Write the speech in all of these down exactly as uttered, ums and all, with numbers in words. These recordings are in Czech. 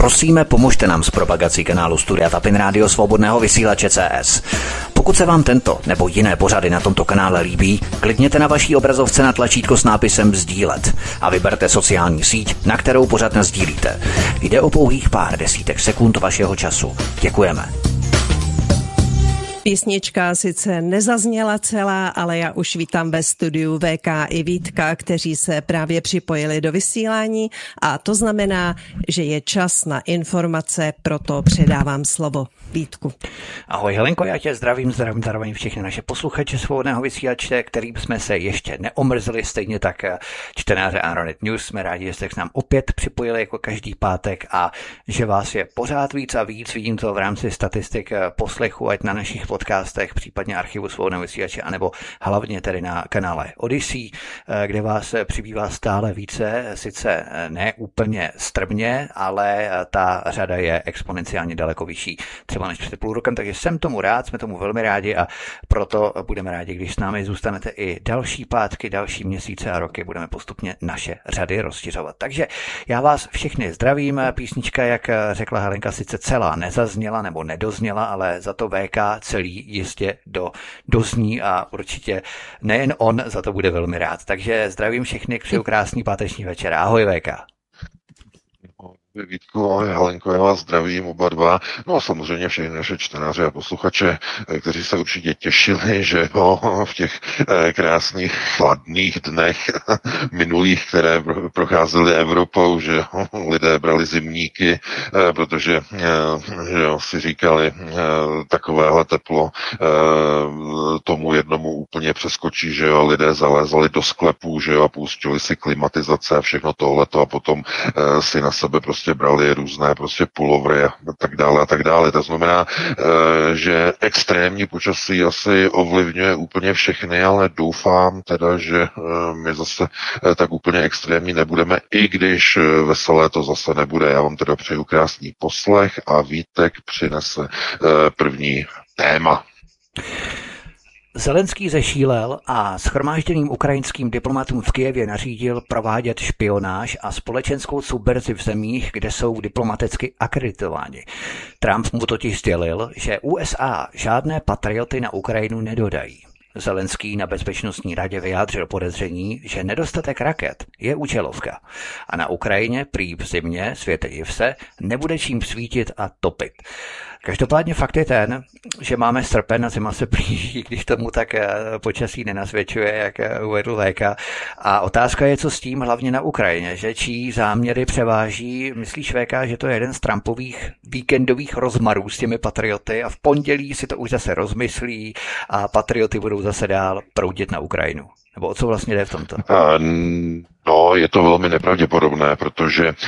Prosíme, pomožte nám s propagací kanálu Studia Tapin Rádio Svobodného vysílače C S. Pokud se vám tento nebo jiné pořady na tomto kanále líbí, klikněte na vaší obrazovce na tlačítko s nápisem sdílet a vyberte sociální síť, na kterou pořad nasdílíte. Jde o pouhých pár desítek sekund vašeho času. Děkujeme. Písnička sice nezazněla celá, ale já už vítám ve studiu V K i Vítka, kteří se právě připojili do vysílání a to znamená, že je čas na informace, proto předávám slovo Vítku. Ahoj Helenko, já tě zdravím, zdravím zároveň všechny naše posluchače Svobodného vysílače, kterým jsme se ještě neomrzli, stejně tak čtenáře Aeronet News. Jsme rádi, že jste k nám opět připojili jako každý pátek a že vás je pořád víc a víc. Vidím to v rámci statistik poslechu, ať na našich podcastech, případně archivu Svobodného vysílače, anebo hlavně tedy na kanále Odyssey, kde vás přibývá stále více, sice ne úplně strmě, ale ta řada je exponenciálně daleko vyšší, třeba než před půl rokem, takže jsem tomu rád, jsme tomu velmi rádi a proto budeme rádi, když s námi zůstanete i další pátky, další měsíce a roky, budeme postupně naše řady rozšiřovat. Takže já vás všechny zdravím, písnička, jak řekla Helenka, sice celá nezazněla nebo nedozněla, ale za to V K celý jistě do, dozní a určitě nejen on za to bude velmi rád. Takže zdravím všechny, přeju krásný páteční večer. Ahoj V K. Vítku, ahoj Helenko, já vás zdravím oba dva. No a samozřejmě všechny naše čtenáře a posluchače, kteří se určitě těšili, že ho v těch krásných chladných dnech minulých, které procházely Evropou, že lidé brali zimníky, protože že jo, si říkali, takovéhle teplo tomu jednomu úplně přeskočí, že jo, lidé zalézali do sklepů, že jo, a pustili si klimatizace a všechno tohleto a potom si na sebe prostě brali různé prostě pulovry a tak dále a tak dále. To znamená, že extrémní počasí asi ovlivňuje úplně všechny, ale doufám teda, že my zase tak úplně extrémní nebudeme, i když veselé to zase nebude. Já vám teda přeju krásný poslech a Vítek přinese první téma. Zelenský zešílel a shromážděným ukrajinským diplomatům v Kyjevě nařídil provádět špionáž a společenskou subverzi v zemích, kde jsou diplomaticky akreditováni. Trump mu totiž sdělil, že U S A žádné patrioty na Ukrajinu nedodají. Zelenský na Bezpečnostní radě vyjádřil podezření, že nedostatek raket je účelovka a na Ukrajině prý v zimě, světe div se, nebude čím svítit a topit. Každopádně fakt je ten, že máme srpen a zima se blíží, když tomu tak počasí nenasvědčuje, jak uvedl V K. A otázka je, co s tím hlavně na Ukrajině, že čí záměry převáží. Myslíš V K, že to je jeden z Trumpových víkendových rozmarů s těmi patrioty a v pondělí si to už zase rozmyslí a patrioty budou zase dál proudit na Ukrajinu? Nebo o co vlastně jde v tomto? No, je to velmi nepravděpodobné, protože e,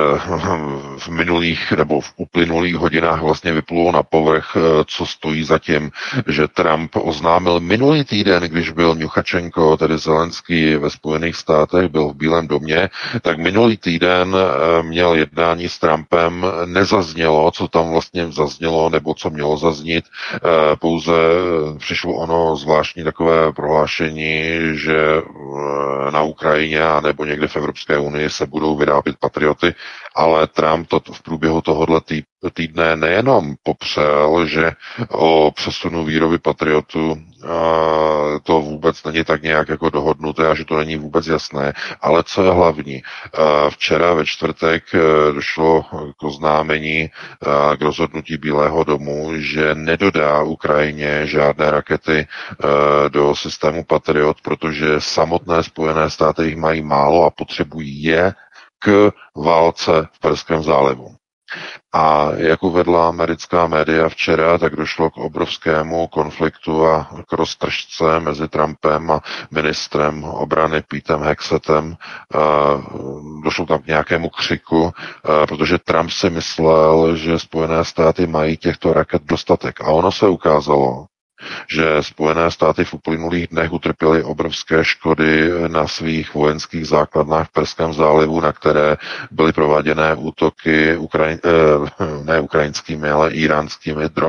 v minulých nebo v uplynulých hodinách vlastně vyplulo na povrch, e, co stojí za tím, že Trump oznámil minulý týden, když byl Ňuchačenko, tedy Zelenský ve Spojených státech, byl v Bílém domě, tak minulý týden e, měl jednání s Trumpem, nezaznělo, co tam vlastně zaznělo, nebo co mělo zaznít, e, pouze přišlo ono zvláštní takové prohlášení, že e, na Ukrajině nebo někde v Evropské unii se budou vyrábět patrioty, ale Trump to v průběhu tohohle týdne nejenom popřel, že o přesunu výroby patriotů to vůbec není tak nějak jako dohodnuté a že to není vůbec jasné, ale co je hlavní, včera ve čtvrtek došlo k oznámení, k rozhodnutí Bílého domu, že nedodá Ukrajině žádné rakety do systému Patriot, protože samotné Spojené státy jich mají málo a potřebují je k válce v Perském zálivu. A jak uvedla americká média včera, tak došlo k obrovskému konfliktu a k roztržce mezi Trumpem a ministrem obrany Petem Hexetem. Došlo tam k nějakému křiku, protože Trump si myslel, že Spojené státy mají těchto raket dostatek. A ono se ukázalo, že Spojené státy v uplynulých dnech utrpěly obrovské škody na svých vojenských základnách v Perském zálivu, na které byly prováděné útoky Ukrajin, ne ukrajinskými, ale iránskými drony.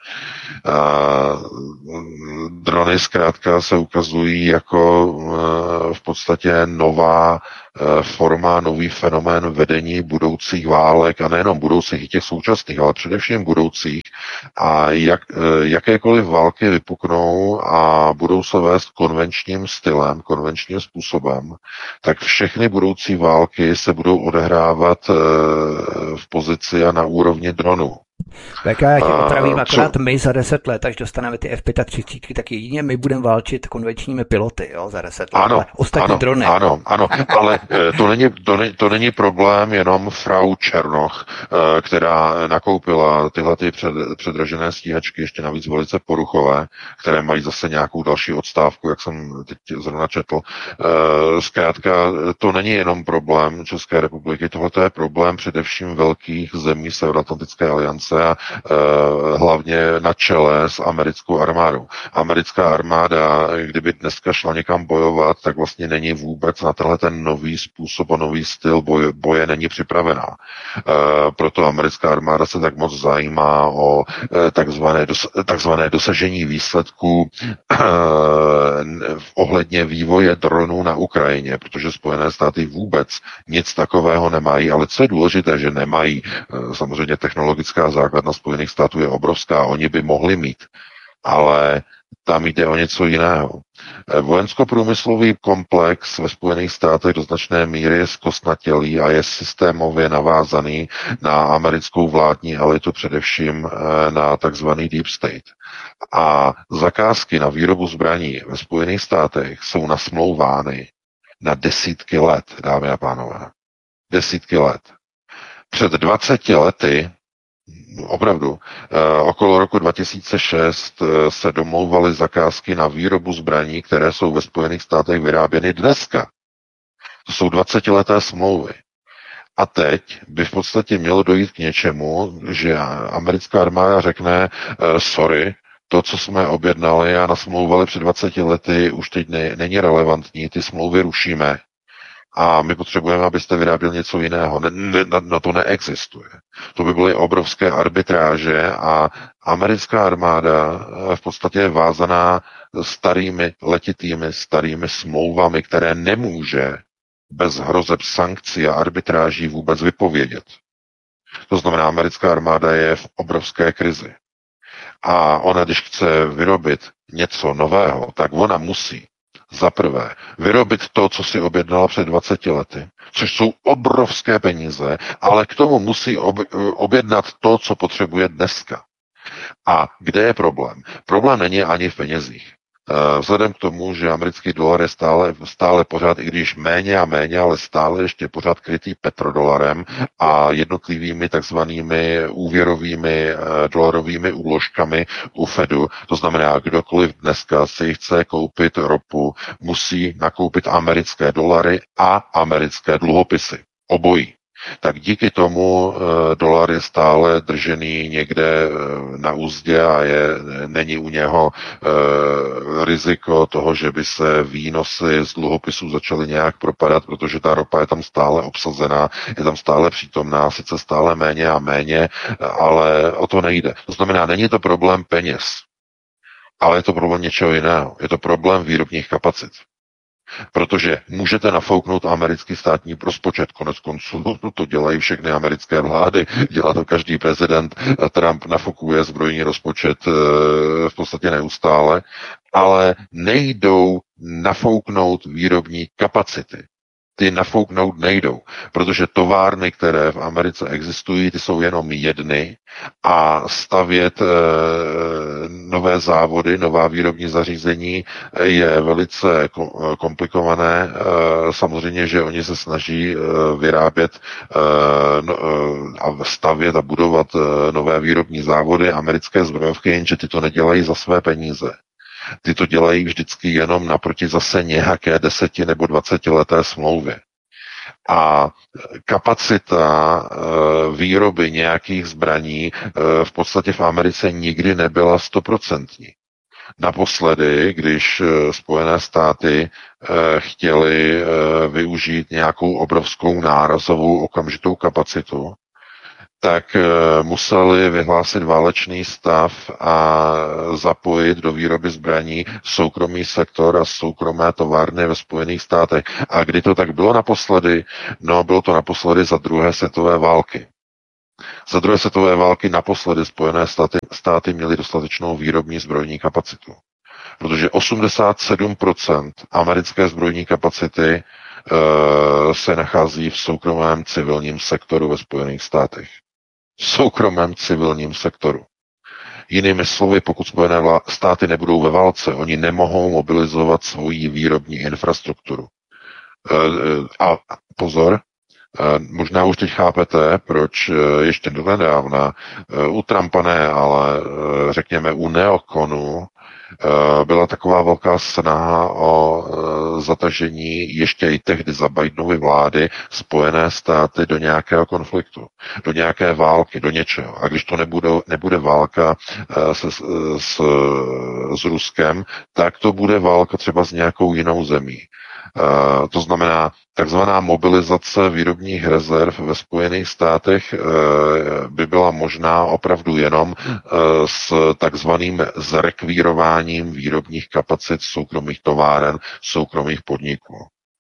Drony zkrátka se ukazují jako v podstatě nová forma, nový fenomén vedení budoucích válek, a nejenom budoucích, i těch současných, ale především budoucích. A jak, jakékoliv války vypuknou a budou se vést konvenčním stylem, konvenčním způsobem, tak všechny budoucí války se budou odehrávat v pozici a na úrovni dronů. V K, já tě opravím, akorát co? My za deset let, až dostaneme ty F třicet pět, tak jedině my budeme válčit konvenčními piloty, jo, za deset let. Ano, ostatní ano, drony. Ano, ano, ale to není, to, není, to není problém jenom Frau Černoch, která nakoupila tyhle ty před, předražené stíhačky, ještě navíc velice poruchové, které mají zase nějakou další odstávku, jak jsem teď zrovna četl. Zkrátka, to není jenom problém České republiky, tohle je problém především velkých zemí Severoatlantické aliance a uh, hlavně na čele s americkou armádou. Americká armáda, kdyby dneska šla někam bojovat, tak vlastně není vůbec na tenhle ten nový způsob a nový styl boje, boje není připravená. Uh, proto americká armáda se tak moc zajímá o uh, takzvané, dos, takzvané dosažení výsledků uh, ohledně vývoje dronů na Ukrajině, protože Spojené státy vůbec nic takového nemají, ale co je důležité, že nemají. Uh, samozřejmě technologická základna Spojených států je obrovská, oni by mohli mít, ale tam jde o něco jiného. Vojensko-průmyslový komplex ve Spojených státech do značné míry je zkostnatělý a je systémově navázaný na americkou vládní elitu, především na takzvaný deep state. A zakázky na výrobu zbraní ve Spojených státech jsou nasmlouvány na desítky let, dámy a pánové. Desítky let. Před dvaceti lety opravdu, eh, okolo roku dva tisíce šest eh, se domlouvaly zakázky na výrobu zbraní, které jsou ve Spojených státech vyráběny dneska. To jsou dvacetileté smlouvy. A teď by v podstatě mělo dojít k něčemu, že americká armáda řekne, eh, sorry, to, co jsme objednali a nasmlouvali před dvaceti lety, už teď ne, není relevantní, ty smlouvy rušíme. A my potřebujeme, abyste vyráběl něco jiného. Ne, ne, no to neexistuje. To by byly obrovské arbitráže a americká armáda v podstatě je vázaná starými letitými, starými smlouvami, které nemůže bez hrozeb sankcí a arbitráží vůbec vypovědět. To znamená, americká armáda je v obrovské krizi. A ona, když chce vyrobit něco nového, tak ona musí za prvé vyrobit to, co si objednala před dvaceti lety, což jsou obrovské peníze, ale k tomu musí objednat to, co potřebuje dneska. A kde je problém? Problém není ani v penězích. Vzhledem k tomu, že americký dolar je stále, stále pořád, i když méně a méně, ale stále ještě pořád krytý petrodolarem a jednotlivými takzvanými úvěrovými dolarovými úložkami u Fedu. To znamená, kdokoliv dneska si chce koupit ropu, musí nakoupit americké dolary a americké dluhopisy. Obojí. Tak díky tomu e, dolar je stále držený někde e, na úzdě a je, není u něho e, riziko toho, že by se výnosy z dluhopisů začaly nějak propadat, protože ta ropa je tam stále obsazená, je tam stále přítomná, sice stále méně a méně, ale o to nejde. To znamená, není to problém peněz, ale je to problém něčeho jiného. Je to problém výrobních kapacit. Protože můžete nafouknout americký státní rozpočet, konec konců to dělají všechny americké vlády, dělá to každý prezident, Trump nafukuje zbrojní rozpočet v podstatě neustále, ale nejdou nafouknout výrobní kapacity. Ty nafouknout nejdou, protože továrny, které v Americe existují, ty jsou jenom jedny a stavět e, nové závody, nová výrobní zařízení je velice komplikované. E, samozřejmě, že oni se snaží e, vyrábět e, no, e, a stavět a budovat e, nové výrobní závody, americké zbrojovky, jenže ty to nedělají za své peníze. Ty to dělají vždycky jenom naproti zase nějaké deseti nebo dvacetileté smlouvy. A kapacita výroby nějakých zbraní v podstatě v Americe nikdy nebyla stoprocentní. Naposledy, když Spojené státy chtěly využít nějakou obrovskou nárazovou okamžitou kapacitu, tak museli vyhlásit válečný stav a zapojit do výroby zbraní soukromý sektor a soukromé továrny ve Spojených státech. A kdy to tak bylo naposledy? No, bylo to naposledy za druhé světové války. Za druhé světové války naposledy Spojené státy, státy měly dostatečnou výrobní zbrojní kapacitu. Protože osmdesát sedm procent americké zbrojní kapacity e, se nachází v soukromém civilním sektoru ve Spojených státech. V soukromém civilním sektoru. Jinými slovy, pokud Spojené vlá- státy nebudou ve válce, oni nemohou mobilizovat svoji výrobní infrastrukturu. E, a pozor, možná už teď chápete, proč ještě donedávna u Trumpa ne, ale řekněme u neokonu byla taková velká snaha o zatažení ještě i tehdy za Bidenovy vlády Spojené státy do nějakého konfliktu, do nějaké války, do něčeho. A když to nebude, nebude válka se, s, s Ruskem, tak to bude válka třeba s nějakou jinou zemí. Uh, to znamená, takzvaná mobilizace výrobních rezerv ve Spojených státech uh, by byla možná opravdu jenom uh, s takzvaným zrekvírováním výrobních kapacit soukromých továren, soukromých podniků.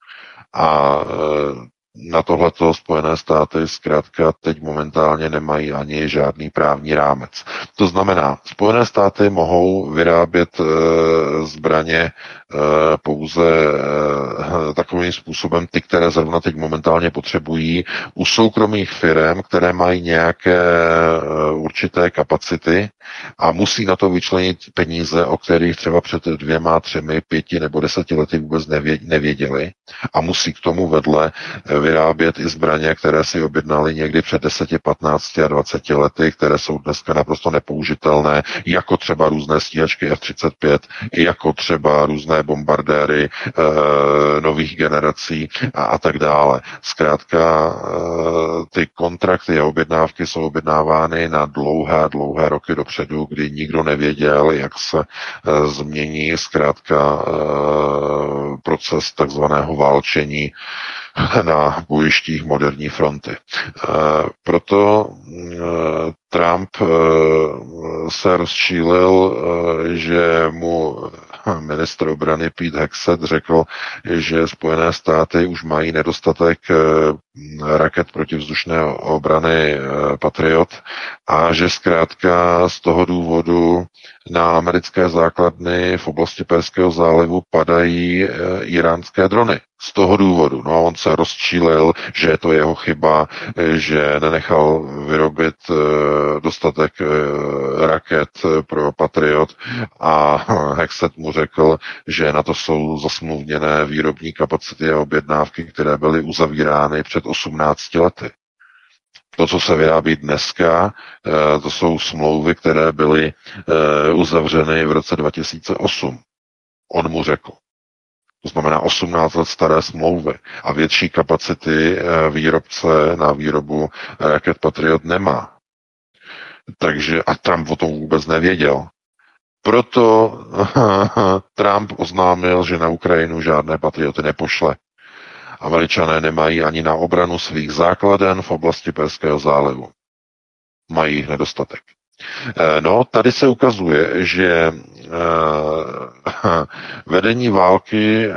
A uh, na tohleto Spojené státy zkrátka teď momentálně nemají ani žádný právní rámec. To znamená, Spojené státy mohou vyrábět e, zbraně e, pouze e, takovým způsobem, ty, které zrovna teď momentálně potřebují, u soukromých firm, které mají nějaké e, určité kapacity a musí na to vyčlenit peníze, o kterých třeba před dvěma, třemi, pěti nebo deseti lety vůbec nevěděli a musí k tomu vedle vyrábět i zbraně, které si objednali někdy před deseti, patnácti a dvaceti lety, které jsou dneska naprosto nepoužitelné, jako třeba různé stíhačky F třicet pět, jako třeba různé bombardéry e, nových generací a, a tak dále. Zkrátka e, ty kontrakty a objednávky jsou objednávány na dlouhé, dlouhé roky dopředu, kdy nikdo nevěděl, jak se e, změní zkrátka e, proces takzvaného válčení na bojištích moderní fronty. E, proto e, Trump e, se rozčílil, e, že mu ministr obrany Pete Hegseth řekl, že Spojené státy už mají nedostatek e, raket protivzdušné obrany e, Patriot a že zkrátka z toho důvodu na americké základny v oblasti Perského zálivu padají e, iránské drony. Z toho důvodu. No a on se rozčílil, že je to jeho chyba, že nenechal vyrobit e, dostatek e, raket pro Patriot a Hegseth mu řekl, že na to jsou zasmluvněné výrobní kapacity a objednávky, které byly uzavírány před osmnácti lety. To, co se vyrábí dneska, to jsou smlouvy, které byly uzavřeny v roce dva tisíce osm. On mu řekl. To znamená osmnáct let staré smlouvy a větší kapacity výrobce na výrobu raket Patriot nemá. Takže a Trump o tom vůbec nevěděl. Proto Trump oznámil, že na Ukrajinu žádné Patrioty nepošle. Američané nemají ani na obranu svých základen v oblasti Perského zálivu. Mají jich nedostatek. No, tady se ukazuje, že vedení války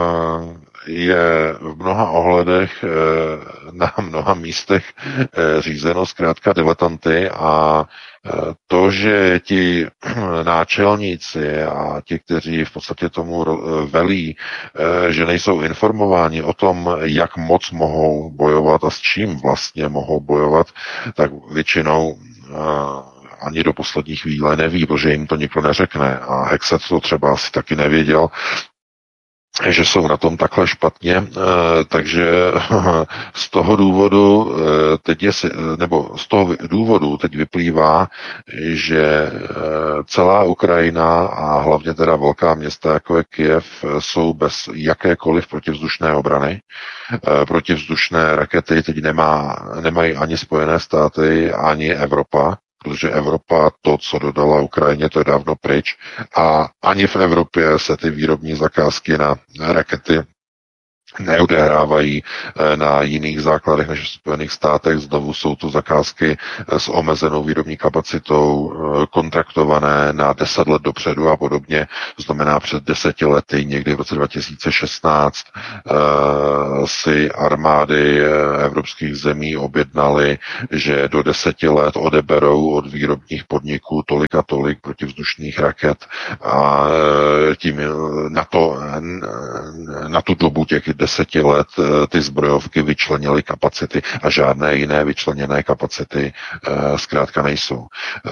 je v mnoha ohledech na mnoha místech řízeno zkrátka diletanty a to, že ti náčelníci a ti, kteří v podstatě tomu velí, že nejsou informováni o tom, jak moc mohou bojovat a s čím vlastně mohou bojovat, tak většinou ani do poslední chvíle neví, protože jim to nikdo neřekne. A Hegseth to třeba asi taky nevěděl, že jsou na tom takhle špatně, takže z toho důvodu teď je, nebo z toho důvodu teď vyplývá, že celá Ukrajina a hlavně teda velká města, jako je Kyjev, jsou bez jakékoliv protivzdušné obrany. Protivzdušné rakety teď nemá, nemají ani Spojené státy, ani Evropa, protože Evropa to, co dodala Ukrajině, to je dávno pryč a ani v Evropě se ty výrobní zakázky na rakety neodehrávají na jiných základech než v Spojených státech. Znovu jsou to zakázky s omezenou výrobní kapacitou, kontraktované na deset let dopředu a podobně. To znamená, před deseti lety, někdy v roce dva tisíce šestnáct, si armády evropských zemí objednaly, že do deseti let odeberou od výrobních podniků tolik a tolik protivzdušných raket a tím na, to, na tu dobu těch deseti let ty zbrojovky vyčlenily kapacity a žádné jiné vyčleněné kapacity zkrátka nejsou.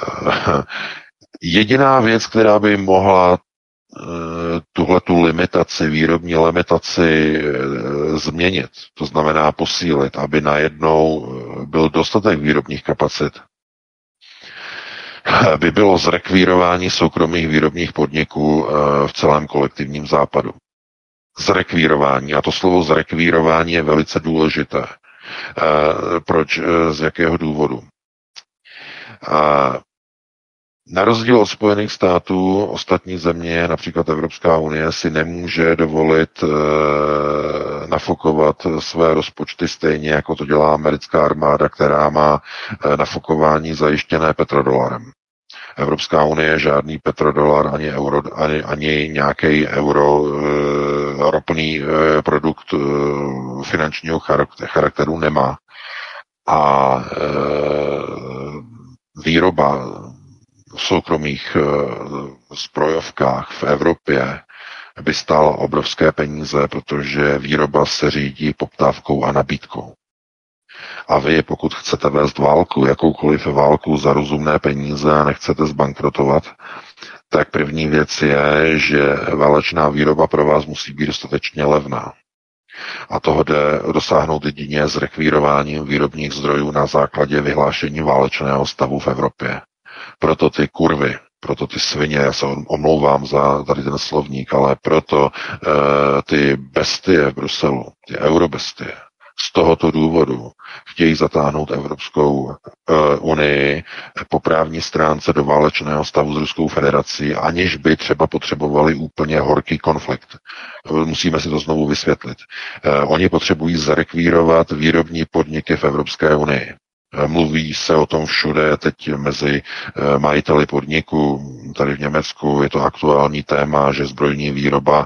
Jediná věc, která by mohla tuhletu limitaci, výrobní limitaci změnit, to znamená posílit, aby najednou byl dostatek výrobních kapacit, by bylo zrekvírování soukromých výrobních podniků v celém kolektivním západu. Zrekvírování. A to slovo zrekvírování je velice důležité. Proč? Z jakého důvodu? Na rozdíl od Spojených států, ostatní země, například Evropská unie, si nemůže dovolit nafokovat své rozpočty stejně, jako to dělá americká armáda, která má nafokování zajištěné petrodolarem. Evropská unie žádný petrodolar, ani euro, ani, ani nějaký euro e, ropný e, produkt e, finančního charakteru nemá. A e, výroba v soukromých e, zbrojovkách v Evropě by stála obrovské peníze, protože výroba se řídí poptávkou a nabídkou. A vy, pokud chcete vést válku, jakoukoliv válku za rozumné peníze a nechcete zbankrotovat, tak první věc je, že válečná výroba pro vás musí být dostatečně levná. A toho jde dosáhnout jedině s rekvírováním výrobních zdrojů na základě vyhlášení válečného stavu v Evropě. Proto ty kurvy, proto ty svině, já se omlouvám za tady ten slovník, ale proto e, ty bestie v Bruselu, ty eurobestie, z tohoto důvodu chtějí zatáhnout Evropskou uh, unii po právní stránce do válečného stavu s Ruskou federací, aniž by třeba potřebovali úplně horký konflikt. Musíme si to znovu vysvětlit. Uh, oni potřebují zarekvírovat výrobní podniky v Evropské unii. Mluví se o tom všude, teď mezi majiteli podniku, tady v Německu je to aktuální téma, že zbrojní výroba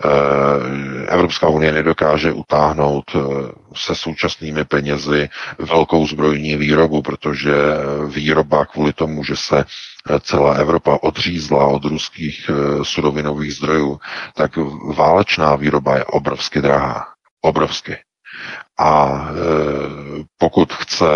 Evropská unie nedokáže utáhnout se současnými penězi velkou zbrojní výrobu, protože výroba kvůli tomu, že se celá Evropa odřízla od ruských surovinových zdrojů, tak válečná výroba je obrovsky drahá. Obrovsky. A e, pokud chce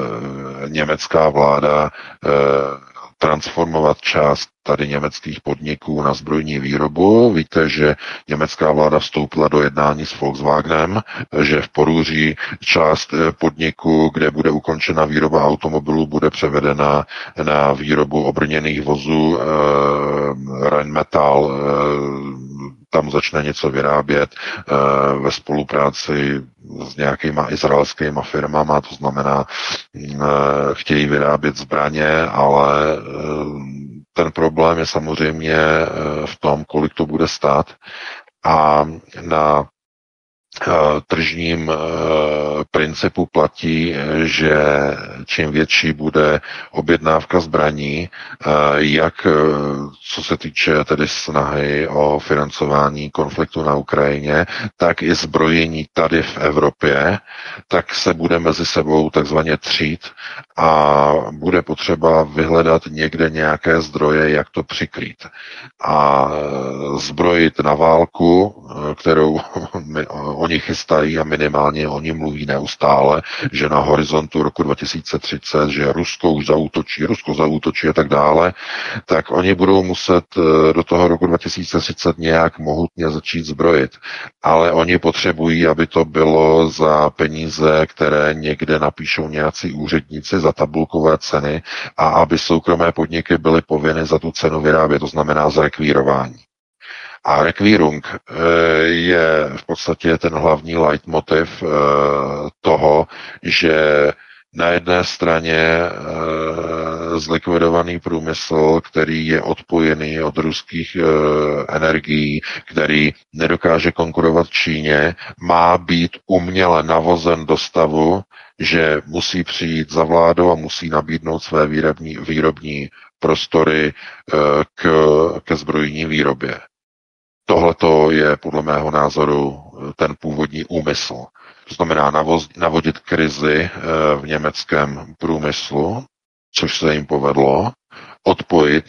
německá vláda e, transformovat část tady německých podniků na zbrojní výrobu. Víte, že německá vláda vstoupila do jednání s Volkswagenem, že v Porúří část podniku, kde bude ukončena výroba automobilů, bude převedena na výrobu obrněných vozů. E, Rheinmetall e, tam začne něco vyrábět e, ve spolupráci s nějakýma izraelskýma firmama, to znamená, e, chtějí vyrábět zbraně, ale e, ten problém je samozřejmě v tom, kolik to bude stát. A na tržním principu platí, že čím větší bude objednávka zbraní, jak co se týče tedy snahy o financování konfliktu na Ukrajině, tak i zbrojení tady v Evropě, tak se bude mezi sebou takzvaně třít a bude potřeba vyhledat někde nějaké zdroje, jak to přikrýt. A zbrojit na válku, kterou oni chystají a minimálně oni mluví neustále, že na horizontu roku dva tisíce třicet, že Rusko už zaútočí, Rusko zaútočí a tak dále, tak oni budou muset do toho roku dva tisíce třicet nějak mohutně začít zbrojit. Ale oni potřebují, aby to bylo za peníze, které někde napíšou nějací úředníci za tabulkové ceny a aby soukromé podniky byly povinny za tu cenu vyrábět, to znamená za rekvírování. A rekvírung je v podstatě ten hlavní leitmotiv toho, že na jedné straně zlikvidovaný průmysl, který je odpojený od ruských e, energií, který nedokáže konkurovat Číně, má být uměle navozen do stavu, že musí přijít za vládou a musí nabídnout své výrobní, výrobní prostory e, k, ke zbrojní výrobě. Tohleto je podle mého názoru ten původní úmysl. To znamená navoz, navodit krizi v německém průmyslu, což se jim povedlo, odpojit